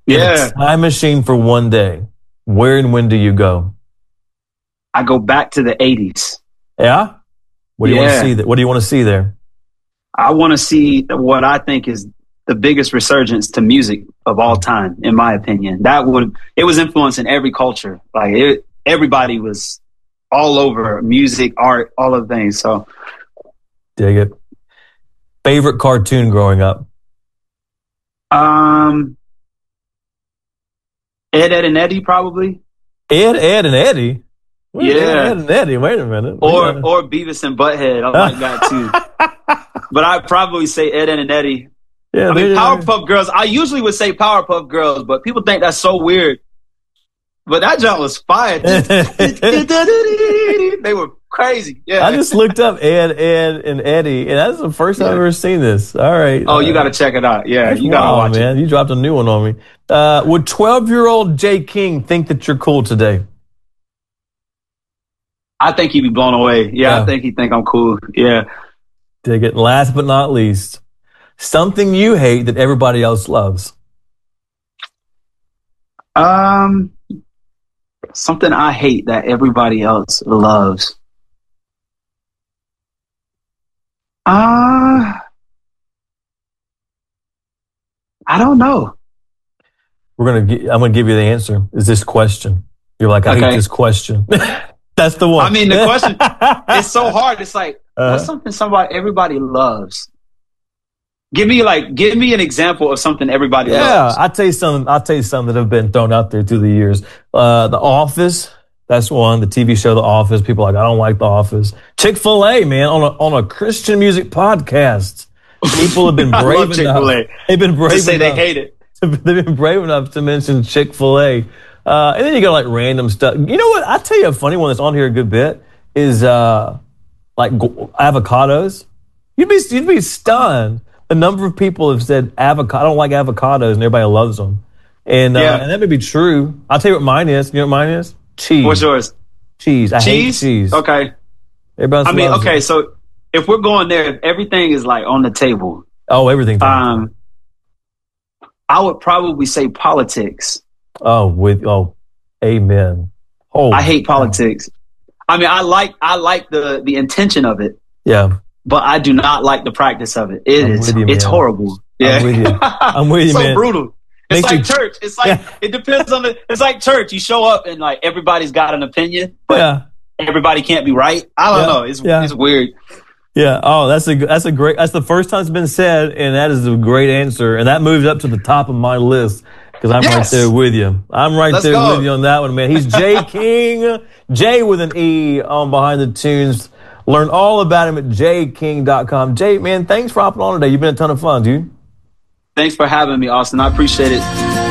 In Yeah. a time machine for one day, where and when do you go? I go back to the 80s. Yeah? What do you want to Yeah. see? What do you want to see there? I want to see what I think is the biggest resurgence to music of all time, in my opinion. It was influencing every culture. Like everybody was all over music, art, all of the things. So, dig it. Favorite cartoon growing up? Ed, Ed, and Eddie, probably. Ed, and Eddie. Yeah. Ed and Eddie. Wait a minute. Or Beavis and Butthead. I like that too. But I'd probably say Ed, Ed, and Eddie. Yeah, I mean, Powerpuff Girls. I usually would say Powerpuff Girls, but people think that's so weird. But that jump was fire. They were crazy. Yeah. I just looked up Ed, and Eddie, and that's the first time I've ever seen this. All right. Oh, you got to check it out. Yeah, you got to watch man. You dropped a new one on me. Would 12-year-old Jay King think that you're cool today? I think he'd be blown away. Yeah, I think he'd think I'm cool. Yeah. Dig it. Last but not least, something you hate that everybody else loves. Something I hate that everybody else loves. I don't know. I'm gonna give you the answer. Is this question? You're like, I hate this question. That's the one. I mean, the question it's so hard. It's like, what's something everybody loves? Give me an example of something everybody loves. Yeah, I'll tell you something that have been thrown out there through the years. The Office, that's one. The TV show The Office. People are like, I don't like The Office. Chick-fil-A, man, on a Christian music podcast. People have been brave enough. Chick-fil-A. They've been brave to say enough. They hate it. They've been brave enough to mention Chick-fil-A. And then you got like random stuff. You know what? I'll tell you a funny one that's on here a good bit is like avocados. You'd be stunned. The number of people have said I don't like avocados, and everybody loves them. And that may be true. I'll tell you what mine is. You know what mine is? Cheese. What's yours? Cheese. I hate cheese. Okay. Everybody loves it. So if we're going there, if everything is like on the table. Oh, everything. I would probably say politics. Amen. Oh, I hate politics. I mean, I like the intention of it. Yeah. But I do not like the practice of it. It's horrible. Yeah. I'm with you. I'm with you, so man. So brutal. It's like church. It's like, it depends on it's like church. You show up and like everybody's got an opinion, but everybody can't be right. I don't know. It's weird. Yeah. Oh, that's the first time it's been said, and that is a great answer. And that moves up to the top of my list because I'm right there with you. Let's go with you on that one, man. He's Jay King, Jay with an E on Behind the Tunes. Learn all about him at jayking.com. Jay, man, thanks for hopping on today. You've been a ton of fun, dude. Thanks for having me, Austin. I appreciate it.